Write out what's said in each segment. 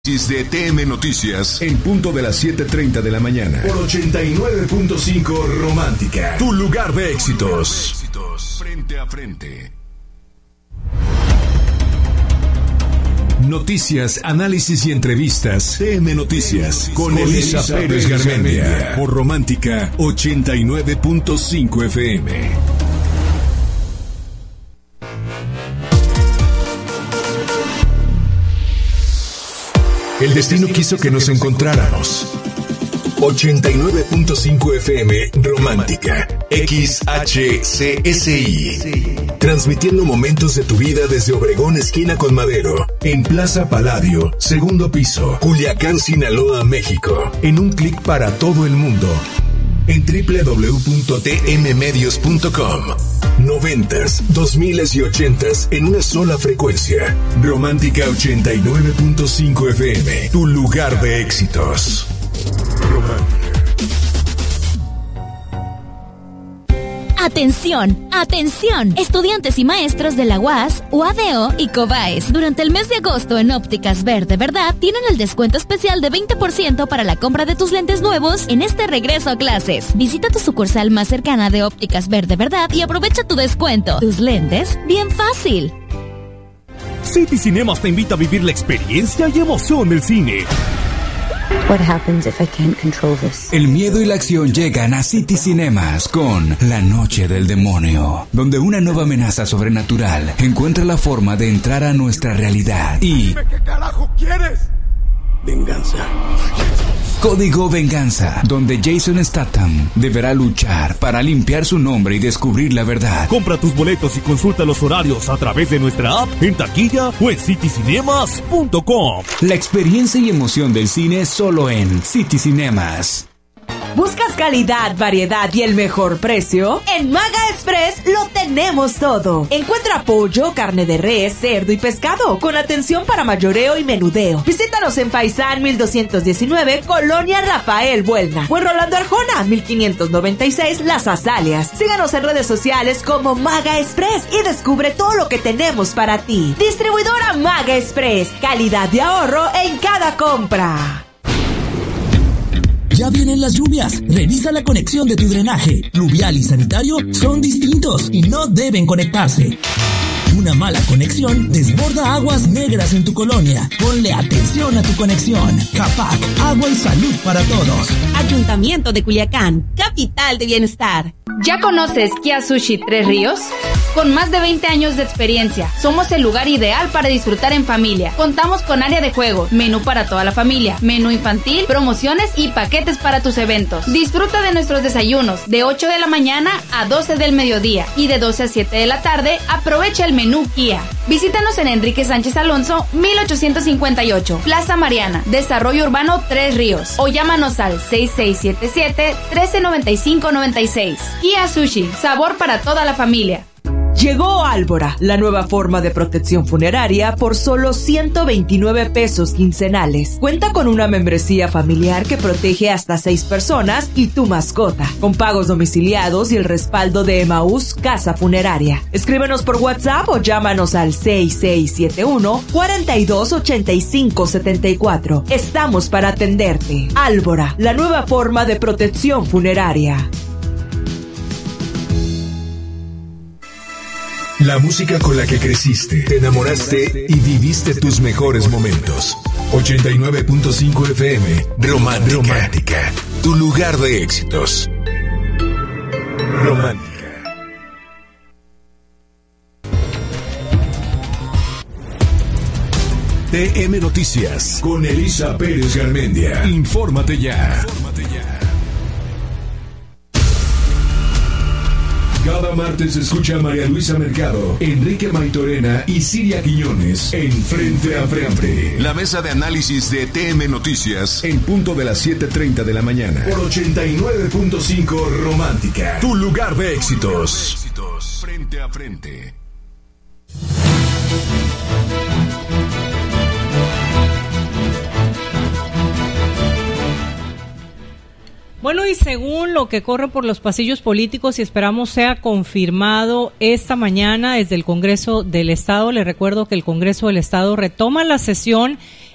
De TM Noticias en punto de las 7:30 de la mañana por 89.5 Romántica, tu lugar de éxitos. Frente a frente. Noticias, análisis y entrevistas. TM Noticias con Elisa Pérez Garmendia por Romántica 89.5 FM. El destino quiso que nos encontráramos. 89.5 FM Romántica XHCSI. Transmitiendo momentos de tu vida desde Obregón, esquina con Madero, en Plaza Palladio, segundo piso, Culiacán, Sinaloa, México. En un clic para todo el mundo. En www.tmmedios.com. 90s, 2000s y 80s en una sola frecuencia. Romántica 89.5 FM, tu lugar de éxitos. Romántica. ¡Atención! ¡Atención! Estudiantes y maestros de la UAS, UADO y COBAES. Durante el mes de agosto en Ópticas Verde Verdad tienen el descuento especial de 20% para la compra de tus lentes nuevos en este regreso a clases. Visita tu sucursal más cercana de Ópticas Verde Verdad y aprovecha tu descuento. Tus lentes, bien fácil. City Cinemas te invita a vivir la experiencia y emoción del cine. What happens if I can't control this? El miedo y la acción llegan a City Cinemas con La Noche del Demonio, donde una nueva amenaza sobrenatural encuentra la forma de entrar a nuestra realidad y... Dime qué carajo quieres. Venganza. Código Venganza, donde Jason Statham deberá luchar para limpiar su nombre y descubrir la verdad. Compra tus boletos y consulta los horarios a través de nuestra app, en taquilla o en citycinemas.com. La experiencia y emoción del cine solo en City Cinemas. ¿Buscas calidad, variedad y el mejor precio? En Maga Express lo tenemos todo. Encuentra pollo, carne de res, cerdo y pescado, con atención para mayoreo y menudeo. Visítanos en Paisán 1219, Colonia Rafael Buelna, o en Rolando Arjona 1596, Las Azaleas. Síganos en redes sociales como Maga Express y descubre todo lo que tenemos para ti. Distribuidora Maga Express, calidad de ahorro en cada compra. Ya vienen las lluvias. Revisa la conexión de tu drenaje. Pluvial y sanitario son distintos y no deben conectarse. Una mala conexión desborda aguas negras en tu colonia. Ponle atención a tu conexión. CAPAC, agua y salud para todos. Ayuntamiento de Culiacán, capital de bienestar. ¿Ya conoces Kia Sushi Tres Ríos? Con más de 20 años de experiencia, somos el lugar ideal para disfrutar en familia. Contamos con área de juego, menú para toda la familia, menú infantil, promociones y paquetes para tus eventos. Disfruta de nuestros desayunos de 8 de la mañana a 12 del mediodía y de 12 a 7 de la tarde aprovecha el menú Kia. Visítanos en Enrique Sánchez Alonso, 1858, Plaza Mariana, Desarrollo Urbano Tres Ríos, o llámanos al 6677-139596. Kia Sushi, sabor para toda la familia. Llegó Álvora, la nueva forma de protección funeraria por solo 129 pesos quincenales. Cuenta con una membresía familiar que protege hasta 6 personas y tu mascota, con pagos domiciliados y el respaldo de Emaús Casa Funeraria. Escríbenos por WhatsApp o llámanos al 6671-428574. Estamos para atenderte. Álvora, la nueva forma de protección funeraria. La música con la que creciste, te enamoraste y viviste tus mejores momentos. 89.5 FM, Romántica, tu lugar de éxitos. Romántica. TM Noticias con Elisa Pérez Garmendia. Infórmate ya. Cada martes escucha a María Luisa Mercado, Enrique Maitorena y Siria Quiñones en Frente a Frente. La mesa de análisis de TM Noticias en punto de las 7:30 de la mañana. Por 89.5 Romántica, tu lugar de éxitos. Frente a Frente. Bueno, y según lo que corre por los pasillos políticos y esperamos sea confirmado esta mañana desde el Congreso del Estado, les recuerdo que el Congreso del Estado retoma la sesión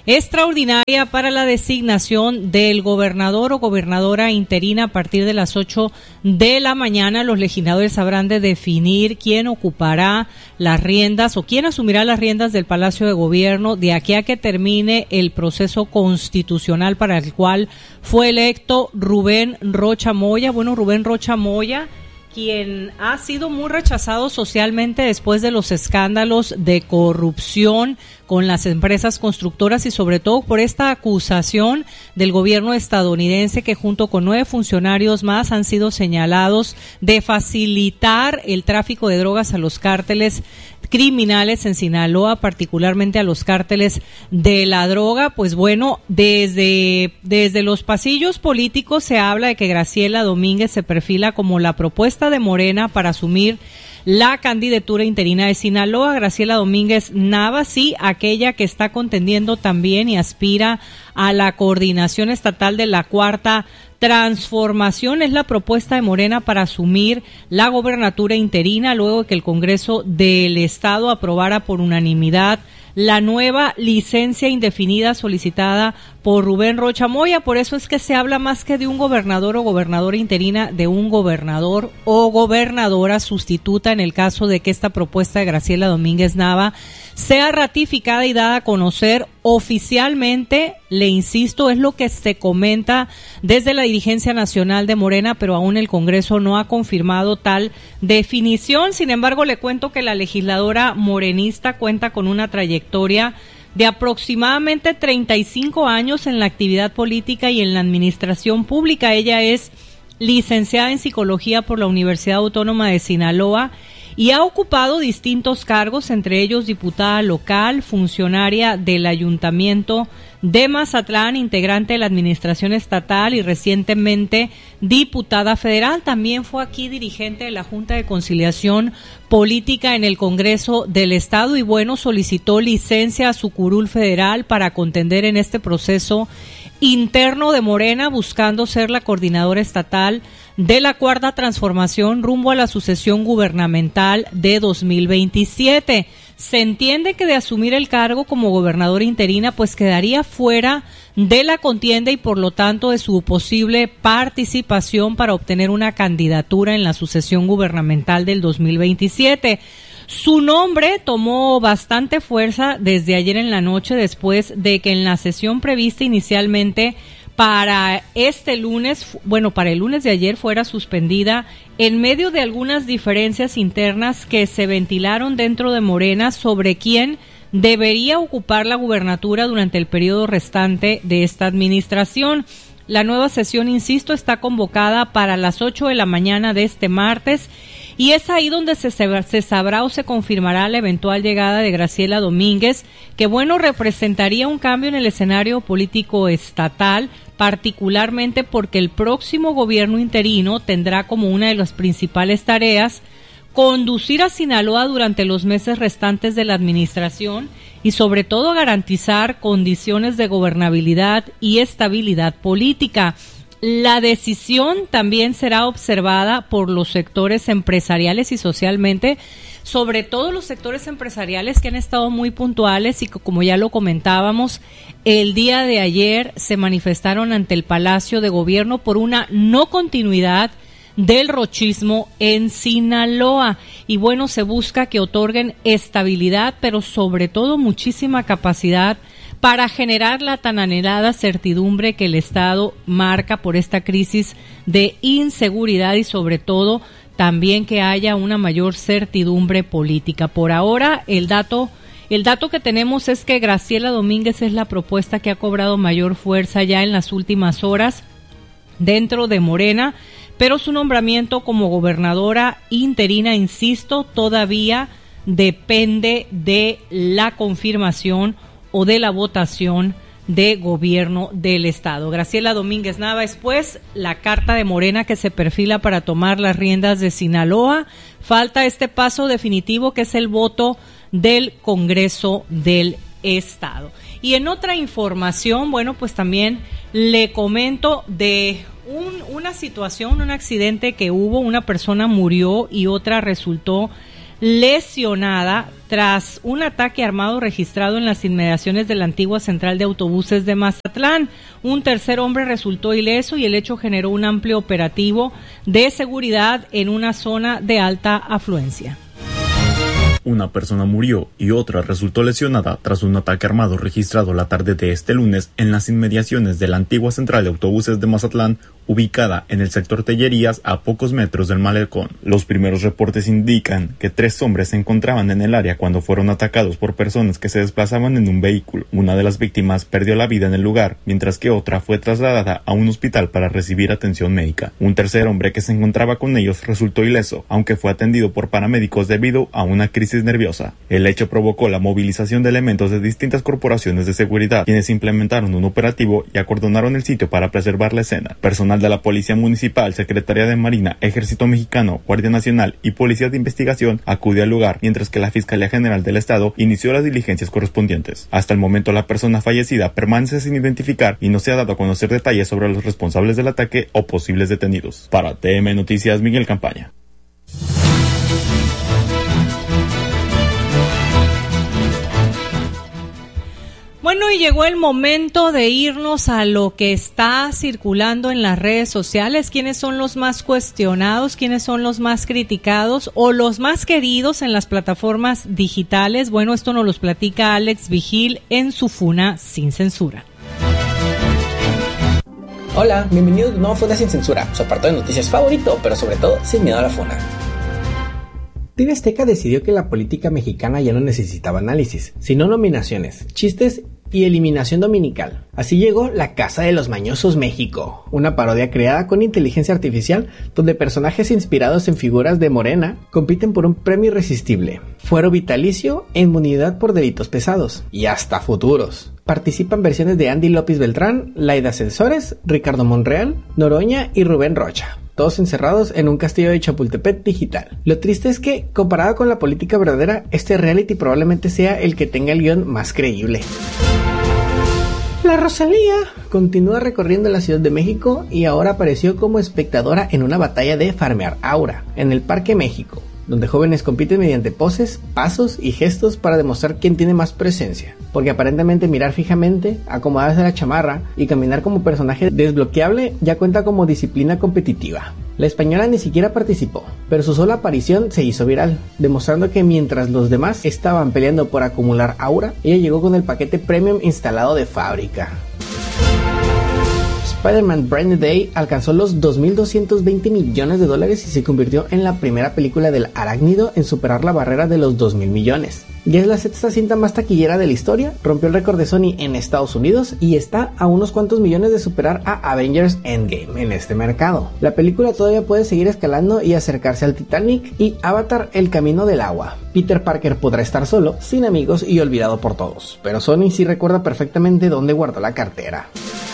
extraordinaria para la designación del gobernador o gobernadora interina a partir de las 8 de la mañana. Los legisladores habrán de definir quién ocupará las riendas o quién asumirá las riendas del Palacio de Gobierno de aquí a que termine el proceso constitucional para el cual fue electo Rubén Rocha Moya. Bueno, Rubén Rocha Moya, quien ha sido muy rechazado socialmente después de los escándalos de corrupción con las empresas constructoras y sobre todo por esta acusación del gobierno estadounidense que junto con 9 funcionarios más han sido señalados de facilitar el tráfico de drogas a los cárteles criminales en Sinaloa, particularmente a los cárteles de la droga. Pues bueno, desde los pasillos políticos se habla de que Graciela Domínguez se perfila como la propuesta de Morena para asumir la candidatura interina de Sinaloa. Graciela Domínguez Nava, sí, aquella que está contendiendo también y aspira a la coordinación estatal de la Cuarta Transformación, es la propuesta de Morena para asumir la gobernatura interina luego de que el Congreso del Estado aprobara por unanimidad la nueva licencia indefinida solicitada por Rubén Rocha Moya. Por eso es que se habla más que de un gobernador o gobernadora interina, de un gobernador o gobernadora sustituta en el caso de que esta propuesta de Graciela Domínguez Nava sea ratificada y dada a conocer oficialmente. Le insisto, es lo que se comenta desde la dirigencia nacional de Morena, pero aún el Congreso no ha confirmado tal definición. Sin embargo, le cuento que la legisladora morenista cuenta con una trayectoria de aproximadamente 35 años en la actividad política y en la administración pública. Ella es licenciada en Psicología por la Universidad Autónoma de Sinaloa y ha ocupado distintos cargos, entre ellos diputada local, funcionaria del Ayuntamiento de Mazatlán, integrante de la Administración Estatal y recientemente diputada federal. También fue aquí dirigente de la Junta de Conciliación Política en el Congreso del Estado y bueno, solicitó licencia a su curul federal para contender en este proceso interno de Morena, buscando ser la coordinadora estatal de la Cuarta Transformación rumbo a la sucesión gubernamental de 2027. Se entiende que de asumir el cargo como gobernadora interina, pues quedaría fuera de la contienda y por lo tanto de su posible participación para obtener una candidatura en la sucesión gubernamental del 2027. Su nombre tomó bastante fuerza desde ayer en la noche, después de que en la sesión prevista inicialmente para el lunes de ayer fuera suspendida en medio de algunas diferencias internas que se ventilaron dentro de Morena sobre quién debería ocupar la gubernatura durante el periodo restante de esta administración. La nueva sesión, insisto, está convocada para las 8 de la mañana de este martes y es ahí donde se sabrá o se confirmará la eventual llegada de Graciela Domínguez, que bueno, representaría un cambio en el escenario político estatal, particularmente porque el próximo gobierno interino tendrá como una de las principales tareas conducir a Sinaloa durante los meses restantes de la administración y sobre todo garantizar condiciones de gobernabilidad y estabilidad política. La decisión también será observada por los sectores empresariales y socialmente, sobre todo los sectores empresariales que han estado muy puntuales y que, como ya lo comentábamos, el día de ayer se manifestaron ante el Palacio de Gobierno por una no continuidad del rochismo en Sinaloa. Y bueno, se busca que otorguen estabilidad, pero sobre todo muchísima capacidad para generar la tan anhelada certidumbre que el Estado marca por esta crisis de inseguridad y sobre todo también que haya una mayor certidumbre política. Por ahora, el dato que tenemos es que Graciela Domínguez es la propuesta que ha cobrado mayor fuerza ya en las últimas horas dentro de Morena, pero su nombramiento como gobernadora interina, insisto, todavía depende de la confirmación o de la votación de gobierno del Estado. Graciela Domínguez Nava es pues la carta de Morena que se perfila para tomar las riendas de Sinaloa. Falta este paso definitivo que es el voto del Congreso del Estado. Y en otra información, bueno, pues también le comento de una situación, un accidente que hubo, una persona murió y otra resultó lesionada tras un ataque armado registrado en las inmediaciones de la antigua central de autobuses de Mazatlán. Un tercer hombre resultó ileso y el hecho generó un amplio operativo de seguridad en una zona de alta afluencia. Una persona murió y otra resultó lesionada tras un ataque armado registrado la tarde de este lunes en las inmediaciones de la antigua central de autobuses de Mazatlán, ubicada en el sector Tellerías a pocos metros del malecón. Los primeros reportes indican que 3 hombres se encontraban en el área cuando fueron atacados por personas que se desplazaban en un vehículo. Una de las víctimas perdió la vida en el lugar, mientras que otra fue trasladada a un hospital para recibir atención médica. Un tercer hombre que se encontraba con ellos resultó ileso, aunque fue atendido por paramédicos debido a una crisis nerviosa. El hecho provocó la movilización de elementos de distintas corporaciones de seguridad, quienes implementaron un operativo y acordonaron el sitio para preservar la escena. Personal de la Policía Municipal, Secretaría de Marina, Ejército Mexicano, Guardia Nacional y Policía de Investigación acudió al lugar, mientras que la Fiscalía General del Estado inició las diligencias correspondientes. Hasta el momento, la persona fallecida permanece sin identificar y no se ha dado a conocer detalles sobre los responsables del ataque o posibles detenidos. Para TM Noticias, Miguel Campaña. Bueno, y llegó el momento de irnos a lo que está circulando en las redes sociales. ¿Quiénes son los más cuestionados? ¿Quiénes son los más criticados o los más queridos en las plataformas digitales? Bueno, esto nos los platica Alex Vigil en su Funa Sin Censura. Hola, bienvenidos de nuevo a Funa Sin Censura, su apartado de noticias favorito, pero sobre todo sin miedo a la funa. TV Azteca decidió que la política mexicana ya no necesitaba análisis, sino nominaciones, chistes y eliminación dominical. Así llegó La Casa de los Mañosos México, una parodia creada con inteligencia artificial donde personajes inspirados en figuras de Morena compiten por un premio irresistible, fuero vitalicio e inmunidad por delitos pesados y hasta futuros. Participan versiones de Andy López Beltrán, Laida Sensores, Ricardo Monreal, Noroña y Rubén Rocha, todos encerrados en un castillo de Chapultepec digital. Lo triste es que, comparado con la política verdadera, este reality probablemente sea el que tenga el guión más creíble. La Rosalía continúa recorriendo la Ciudad de México y ahora apareció como espectadora en una batalla de farmear aura en el Parque México, donde jóvenes compiten mediante poses, pasos y gestos para demostrar quién tiene más presencia, porque aparentemente mirar fijamente, acomodarse la chamarra y caminar como personaje desbloqueable ya cuenta como disciplina competitiva. La española ni siquiera participó, pero su sola aparición se hizo viral, demostrando que mientras los demás estaban peleando por acumular aura, ella llegó con el paquete premium instalado de fábrica. Spider-Man Brand New Day alcanzó los $2.220 millones y se convirtió en la primera película del arácnido en superar la barrera de los 2.000 millones. Ya es la sexta cinta más taquillera de la historia, rompió el récord de Sony en Estados Unidos y está a unos cuantos millones de superar a Avengers Endgame en este mercado. La película todavía puede seguir escalando y acercarse al Titanic y Avatar El Camino del Agua. Peter Parker podrá estar solo, sin amigos y olvidado por todos, pero Sony sí recuerda perfectamente dónde guardó la cartera.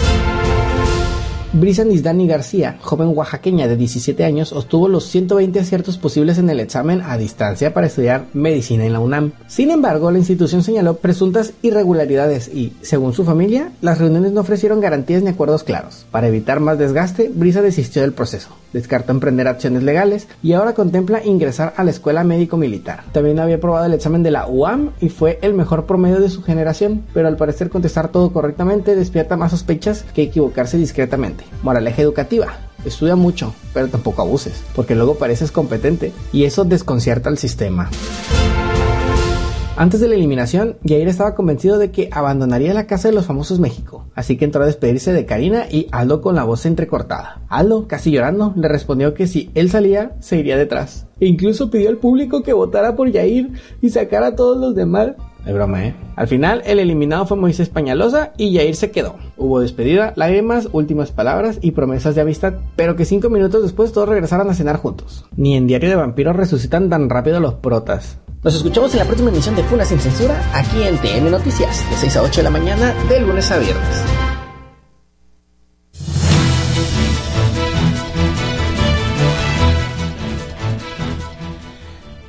Brisa Nisdani García, joven oaxaqueña de 17 años, obtuvo los 120 aciertos posibles en el examen a distancia para estudiar medicina en la UNAM. Sin embargo, la institución señaló presuntas irregularidades y, según su familia, las reuniones no ofrecieron garantías ni acuerdos claros. Para evitar más desgaste, Brisa desistió del proceso, descartó emprender acciones legales y ahora contempla ingresar a la escuela médico-militar. También había aprobado el examen de la UAM y fue el mejor promedio de su generación, pero al parecer contestar todo correctamente despierta más sospechas que equivocarse discretamente. Moraleja educativa: estudia mucho, pero tampoco abuses, porque luego pareces competente y eso desconcierta al sistema. Antes de la eliminación, Yair estaba convencido de que abandonaría la Casa de los Famosos México, así que entró a despedirse de Karina y Aldo con la voz entrecortada. Aldo, casi llorando, le respondió que si él salía, se iría detrás. E incluso pidió al público que votara por Yair y sacara a todos los demás. Es broma, ¿eh? Al final, el eliminado fue Moisés Peñalosa y Yair se quedó. Hubo despedida, lágrimas, últimas palabras y promesas de amistad, pero que 5 minutos después todos regresaron a cenar juntos. Ni en Diario de Vampiros resucitan tan rápido los protas. Nos escuchamos en la próxima emisión de Funa Sin Censura, aquí en TN Noticias, de 6 a 8 de la mañana, de lunes a viernes.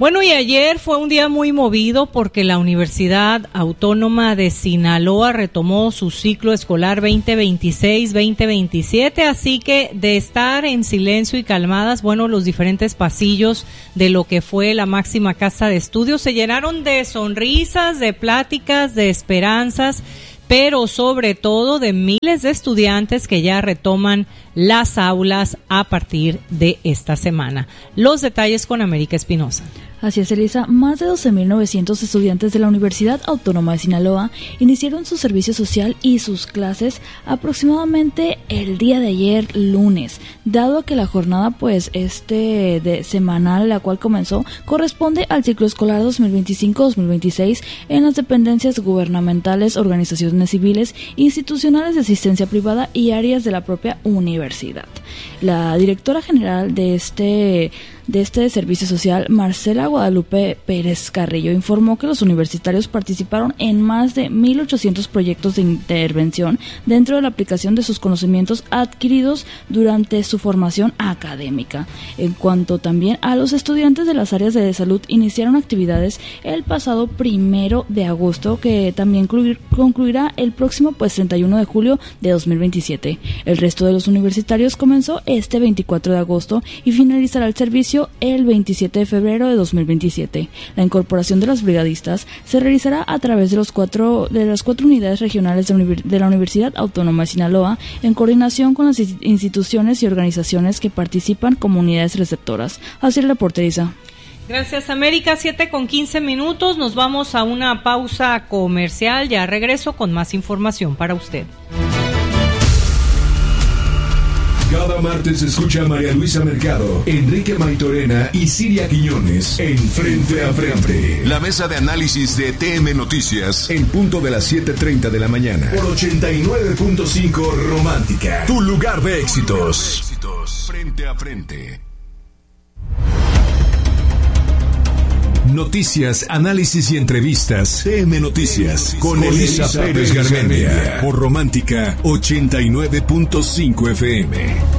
Bueno, y ayer fue un día muy movido porque la Universidad Autónoma de Sinaloa retomó su ciclo escolar 2026-2027, así que de estar en silencio y calmadas, bueno, los diferentes pasillos de lo que fue la máxima casa de estudios se llenaron de sonrisas, de pláticas, de esperanzas, pero sobre todo de miles de estudiantes que ya retoman las aulas a partir de esta semana. Los detalles con América Espinosa. Así es, Elisa, más de 12.900 estudiantes de la Universidad Autónoma de Sinaloa iniciaron su servicio social y sus clases aproximadamente el día de ayer, lunes, dado que la jornada semanal, la cual comenzó, corresponde al ciclo escolar 2025-2026 en las dependencias gubernamentales, organizaciones civiles, institucionales de asistencia privada y áreas de la propia universidad. La directora general de este servicio social, Marcela Guadalupe Pérez Carrillo, informó que los universitarios participaron en más de 1,800 proyectos de intervención dentro de la aplicación de sus conocimientos adquiridos durante su formación académica. En cuanto también a los estudiantes de las áreas de salud, iniciaron actividades el pasado 1 de agosto, que también concluirá el próximo 31 de julio de 2027. El resto de los universitarios comenzó este 24 de agosto y finalizará el servicio el 27 de febrero de 2027. La incorporación de los brigadistas se realizará a través de las cuatro unidades regionales de la Universidad Autónoma de Sinaloa, en coordinación con las instituciones y organizaciones que participan como unidades receptoras. Así es, reporteriza. Gracias, América. 7:15. Nos vamos a una pausa comercial. Ya regreso con más información para usted. Cada martes escucha a María Luisa Mercado, Enrique Maitorena y Siria Quiñones en Frente a Frente. La mesa de análisis de TM Noticias en punto de las 7:30 de la mañana. Por 89.5 Romántica. Tu lugar de éxitos. Frente a Frente. Noticias, análisis y entrevistas. TM Noticias con Elisa Pérez Garmendia. Por Romántica 89.5 FM.